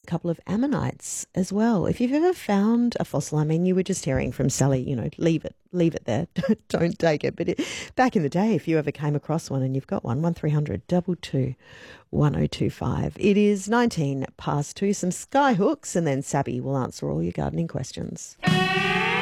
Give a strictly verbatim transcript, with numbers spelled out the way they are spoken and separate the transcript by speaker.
Speaker 1: couple of ammonites as well. If you've ever found a fossil, I mean, you were just hearing from Sally, you know, leave it, leave it there. Don't take it. But it, back in the day, if you ever came across one and you've got one, one three hundred two two one oh two five. It is nineteen past two, some skyhooks, and then Sabby will answer all your gardening questions.